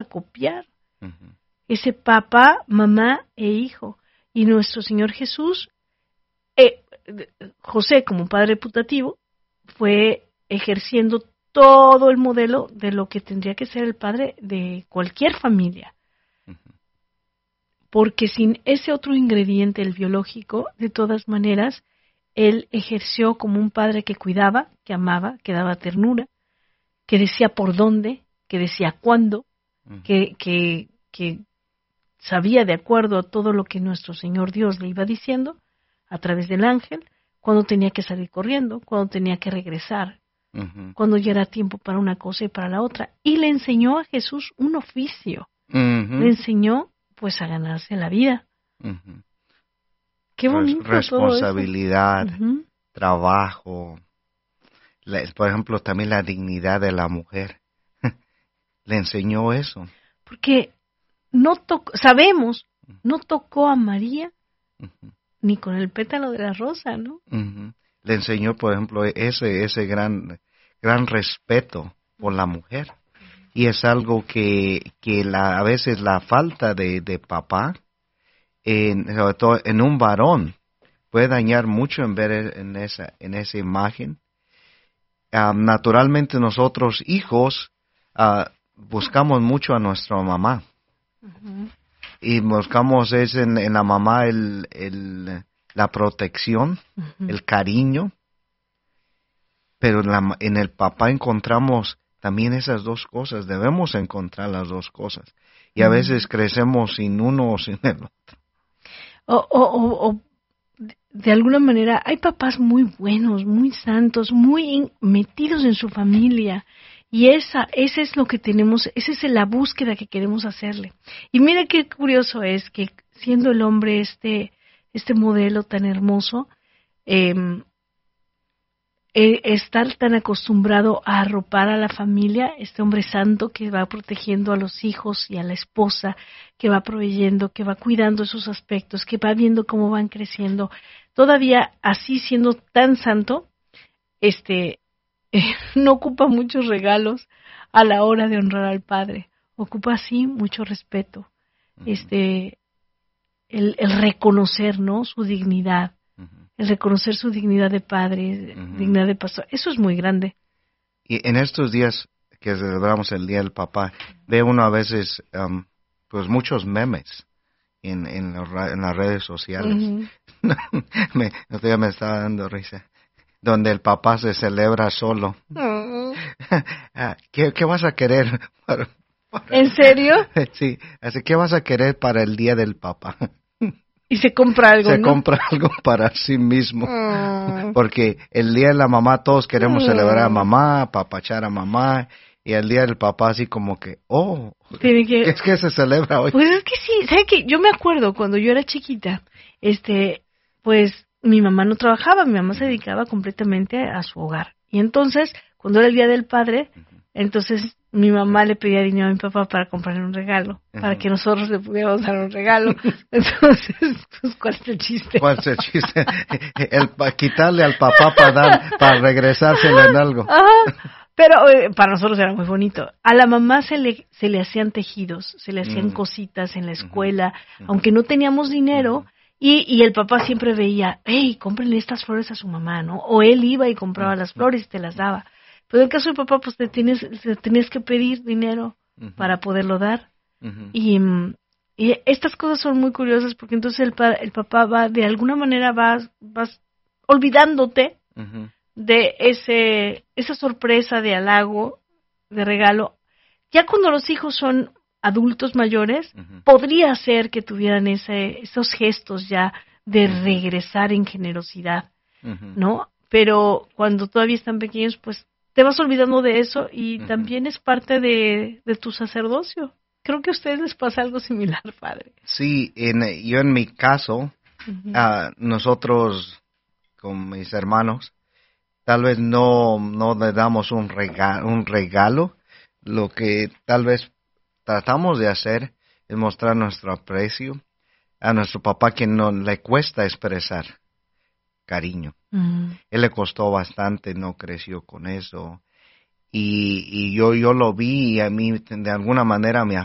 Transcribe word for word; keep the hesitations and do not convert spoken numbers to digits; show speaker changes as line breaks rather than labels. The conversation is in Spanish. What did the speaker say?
copiar. Uh-huh. Ese papá, mamá e hijo. Y nuestro Señor Jesús, eh, José como padre putativo, fue ejerciendo todo el modelo de lo que tendría que ser el padre de cualquier familia. Uh-huh. Porque sin ese otro ingrediente, el biológico, de todas maneras, él ejerció como un padre que cuidaba, que amaba, que daba ternura, que decía por dónde, que decía cuándo, uh-huh. que, que, que sabía de acuerdo a todo lo que nuestro Señor Dios le iba diciendo a través del ángel, cuando tenía que salir corriendo, cuando tenía que regresar, uh-huh. cuando ya era tiempo para una cosa y para la otra. Y le enseñó a Jesús un oficio. Uh-huh. Le enseñó, pues, a ganarse la vida.
Uh-huh.
Qué bonito.
Responsabilidad,
todo eso. Uh-huh.
trabajo, la, por ejemplo, también la dignidad de la mujer. Le enseñó eso.
Porque no tocó, sabemos, no tocó a María uh-huh. ni con el pétalo de la rosa, ¿no?
Uh-huh. Le enseñó, por ejemplo, ese ese gran gran respeto por la mujer. Y es algo que, que la, a veces la falta de, de papá, en, sobre todo en un varón, puede dañar mucho en ver en esa, en esa imagen. Um, naturalmente nosotros hijos uh, buscamos mucho a nuestra mamá. Uh-huh. Y buscamos es en, en la mamá el, el, la protección, uh-huh. el cariño. Pero en, la, en el papá encontramos también esas dos cosas. Debemos encontrar las dos cosas. Y a uh-huh. veces crecemos sin uno o sin el otro.
O, o, o, o de alguna manera hay papás muy buenos, muy santos, muy metidos en su familia. Y esa, esa es lo que tenemos, esa es la búsqueda que queremos hacerle. Y mira qué curioso es que siendo el hombre este, este modelo tan hermoso, eh, eh, estar tan acostumbrado a arropar a la familia, este hombre santo que va protegiendo a los hijos y a la esposa, que va proveyendo, que va cuidando esos aspectos, que va viendo cómo van creciendo, todavía así siendo tan santo, este... no ocupa muchos regalos a la hora de honrar al padre, ocupa sí mucho respeto, uh-huh. este, el, el reconocer, ¿no? Su dignidad, uh-huh. el reconocer su dignidad de padre, uh-huh. dignidad de pastor, eso es muy grande.
Y en estos días que celebramos el Día del Papá, ve uno a veces, um, pues muchos memes en, en, los, en las redes sociales, uh-huh. me, no me estaba dando risa. Donde el papá se celebra solo. Mm. ¿Qué, ¿Qué vas a querer? Para, para...
¿En serio?
Sí, así ¿qué vas a querer para el día del papá?
Y se compra algo,
Se
¿no?
compra algo para sí mismo. Mm. Porque el día de la mamá todos queremos mm. celebrar a mamá, apapachar a mamá. Y el día del papá así como que, oh,
Tiene que...
es que se celebra hoy.
Pues es que sí, ¿sabes qué? Yo me acuerdo cuando yo era chiquita, este, pues... mi mamá no trabajaba, mi mamá se dedicaba completamente a su hogar. Y entonces, cuando era el Día del Padre, uh-huh. entonces mi mamá le pedía dinero a mi papá para comprarle un regalo, uh-huh. para que nosotros le pudiéramos dar un regalo. Entonces, pues, ¿cuál es el chiste?
¿Cuál es el chiste? El, quitarle al papá para dar, para regresárselo en algo.
Ajá. Pero eh, para nosotros era muy bonito. A la mamá se le se le hacían tejidos, se le hacían uh-huh. cositas en la escuela, uh-huh. aunque no teníamos dinero. Uh-huh. Y, y el papá siempre veía, hey, cómprenle estas flores a su mamá, ¿no? O él iba y compraba uh-huh. las flores y te las daba. Pero en el caso del papá, pues te tienes, te tenías que pedir dinero uh-huh. para poderlo dar. Uh-huh. Y, y estas cosas son muy curiosas porque entonces el, pa, el papá va, de alguna manera vas, vas olvidándote uh-huh. de ese esa sorpresa de halago, de regalo. Ya cuando los hijos son adultos mayores, uh-huh. podría ser que tuvieran ese, esos gestos ya de uh-huh. regresar en generosidad, uh-huh. ¿no? Pero cuando todavía están pequeños, pues te vas olvidando de eso y uh-huh. también es parte de, de tu sacerdocio. Creo que a ustedes les pasa algo similar, padre.
Sí, en, yo en mi caso, uh-huh. uh, nosotros con mis hermanos, tal vez no, no le damos un regalo, un regalo, lo que tal vez tratamos de hacer es mostrar nuestro aprecio a nuestro papá, que no le cuesta expresar cariño. Mm. Él le costó bastante, no creció con eso. Y, y yo, yo lo vi y a mí de alguna manera me